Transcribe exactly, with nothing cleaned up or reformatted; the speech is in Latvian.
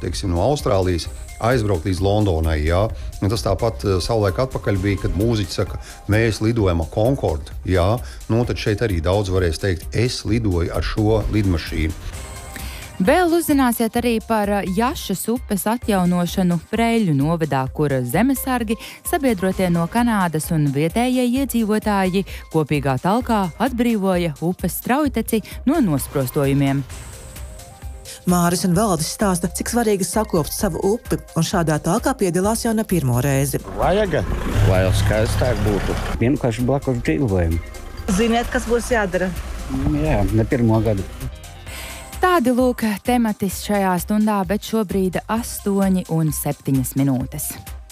teiksim, no Austrālijas aizbraukt līdz Londonai. Jā. Un tas tāpat savulaik atpakaļ bija, kad mūziķi saka, mēs lidojam ar Concorde. Jā. Nu, tad šeit arī daudz varēs teikt, es lidoju ar šo lidmašīnu. Vēl uzzināsiet arī par Jašas upes atjaunošanu Preļu novadā, kur zemesargi, sabiedrotie no Kanādas un vietējie iedzīvotāji kopīgā talkā atbrīvoja upes straujteci no nosprostojumiem. Māris un Valdis stāsta, cik svarīgi sakopt savu upi, un šādā talkā piedalās jau ne pirmo reizi. Vajag, lai skaistāk būtu. Vienkārši blakus dzīvojam. Ziniet, kas būs jādara? Jā, ne pirmo gadu. Tādi lūk temati šajā stundā, bet šobrīd astoņi un septiņas minūtes.